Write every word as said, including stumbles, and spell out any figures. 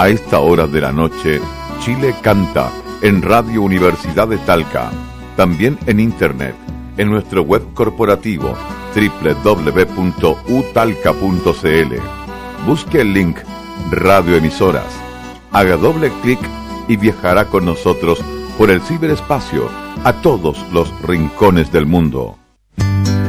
A esta hora de la noche, Chile canta en Radio Universidad de Talca. También en internet, en nuestro web corporativo doble u doble u doble u punto u talca punto c l. Busque el link Radio Emisoras. Haga doble clic y viajará con nosotros por el ciberespacio a todos los rincones del mundo.